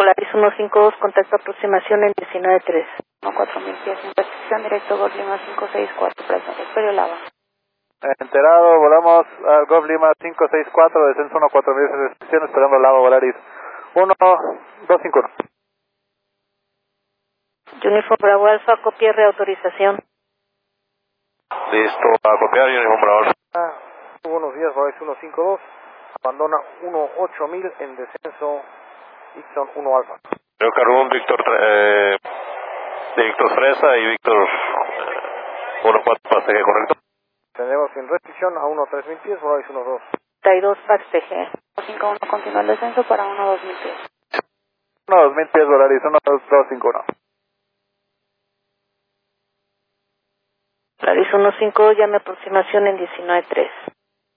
Polaris 152, contacto aproximación en 19.3. 4000 pies en restricción, directo Golf Lima 564, presente, Esperio Lava. Enterado, volamos al Golf Lima 564, descenso 14000 restricción, esperando Lava Polaris 1251. Uniform Bravo Alfa, copia reautorización. Listo, a copiar Uniform Bravo Alfa. Buenos días, Polaris 152, abandona 18000 en descenso, Ixon 1 Alfa. Creo que Rubén, Víctor Fresa y Víctor 14 pasaje, ¿correcto? Tenemos sin restricción a 3000 pies, Polaris 12. 32 fax TG. 51, continúa el descenso para 2000 pies. 2000 pies, Polaris 1251. Polaris 152, llame aproximación en 19.3.